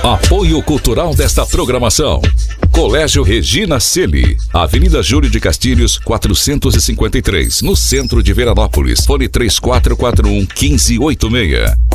Apoio cultural desta programação: Colégio Regina Celi, Avenida Júlio de Castilhos, 453, no centro de Veranópolis. Fone 3441-1586.